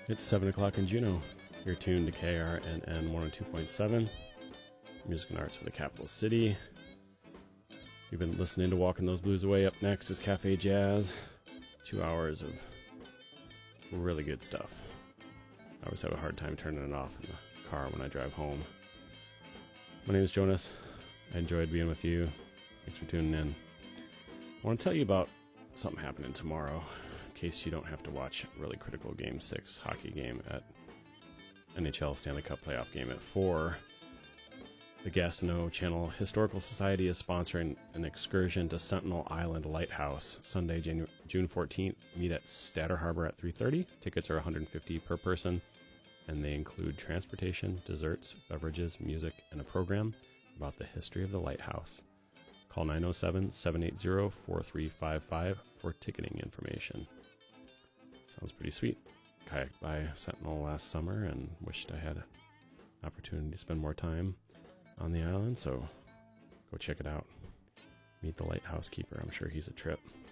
It's 7 o'clock in Juneau. You're tuned to KRNN 102.7, music and arts for the capital city. You've been listening to Walking Those Blues Away. Up next is Cafe Jazz. 2 hours of really good stuff. I always have a hard time turning it off in the car when I drive home. My name is Jonas. I enjoyed being with you. Thanks for tuning in. I want to tell you about something happening tomorrow, in case you don't have to watch a really critical Game 6 hockey game at NHL Stanley Cup playoff game at 4. The Gastineau Channel Historical Society is sponsoring an excursion to Sentinel Island Lighthouse Sunday, June 14th. Meet at Statter Harbor at 3:30. Tickets are $150 per person, and they include transportation, desserts, beverages, music, and a program about the history of the lighthouse. Call 907-780-4355 for ticketing information. Sounds pretty sweet. Kayaked by Sentinel last summer and wished I had an opportunity to spend more time on the island, so go check it out. Meet the lighthouse keeper. I'm sure he's a trip.